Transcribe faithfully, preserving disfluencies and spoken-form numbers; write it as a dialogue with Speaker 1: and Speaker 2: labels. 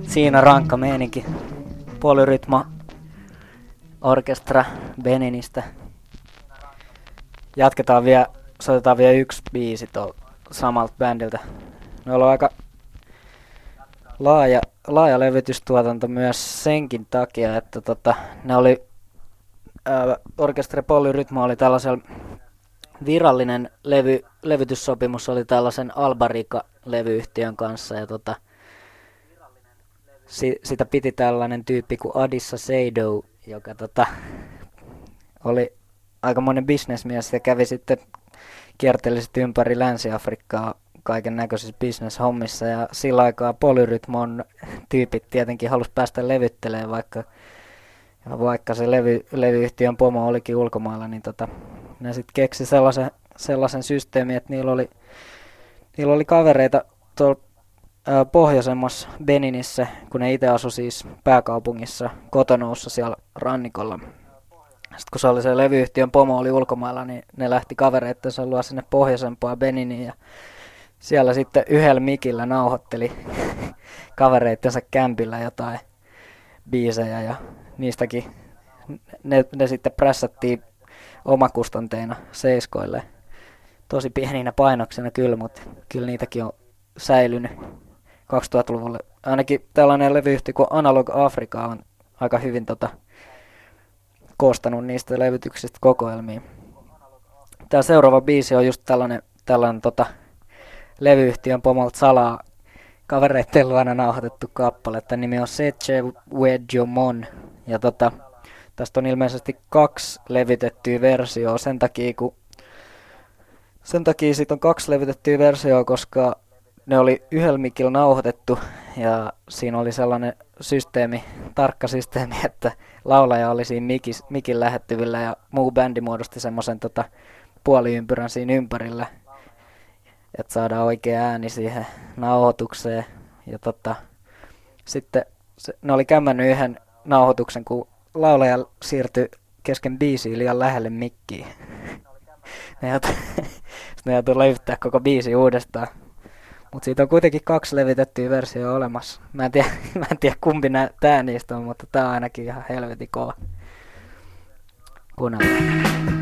Speaker 1: Siinä rankka meininki. Polyrytma Orkestra Beninistä. Jatketaan vielä, soitetaan vielä yksi biisi tuolta samalta bändiltä. Ne on aika laaja, laaja levytystuotanto myös senkin takia, että tota, ne oli, ää, Orkestra Polyrytma oli tällaisella virallinen levy, levytyssopimus oli tällaisen Albarica-levyyhtiön kanssa ja tota, si, sitä piti tällainen tyyppi kuin Adissa Seido, joka tota, oli aikamoinen bisnesmies ja kävi sitten kierteli sitten ympäri Länsi-Afrikkaa kaiken näköisissä bisneshommissa ja sillä aikaa Polyrytmon tyypit tietenkin halusi päästä levyttelemään, vaikka, vaikka se levy, levyyhtiön pomo olikin ulkomailla, niin tota, ne sitten keksi sellaisen, sellaisen systeemin, että niillä oli, niillä oli kavereita tuolla ää, pohjoisemmassa Beninissä, kun ne itse asui siis pääkaupungissa Cotonoussa siellä rannikolla. Sitten kun se oli se levyyhtiön pomo oli ulkomailla, niin ne lähti kavereittensa luo sinne pohjoisempaan Beniniin ja siellä sitten yhdellä mikillä nauhoitteli kavereittensa kämpillä jotain biisejä ja niistäkin ne, ne sitten prässättiin omakustanteina seiskoille. Tosi pieninä painoksena kyllä, mutta kyllä niitäkin on säilynyt kaksituhattaluvulle. Ainakin tällainen levyyhtiö kuin Analog Africa on aika hyvin tota, koostanut niistä levytyksistä kokoelmiin. Tämä seuraava biisi on just tällainen, tällainen tota, levyyhtiön pomolta salaa kavereitten luona nauhoitettu kappale. Tämän nimi on Seche Wedjomon. Ja tota, tästä on ilmeisesti kaksi levytettyä versioa sen takia, kun sen takia siitä on kaksi levytettyä versioa, koska ne oli yhdellä mikillä nauhoitettu ja siinä oli sellainen systeemi, tarkka systeemi, että laulaja oli siinä mikis, mikin lähettyvillä ja muu bändi muodosti semmoisen tota, puoliympyrän siinä ympärillä, että saadaan oikea ääni siihen nauhoitukseen. Ja tota, sitten se, ne oli kämmännyt yhden nauhoituksen, kun laulaja siirtyi kesken biisiin liian lähelle mikkiin. Ne joutui, ne joutui levyttää koko biisi uudestaan. Mutta siitä on kuitenkin kaksi levitettyä versioa olemassa. Mä en tiedä, mä en tiedä kumpi nää, tää niistä on, mutta tää on ainakin ihan helvetin kova. Kuunnellaan.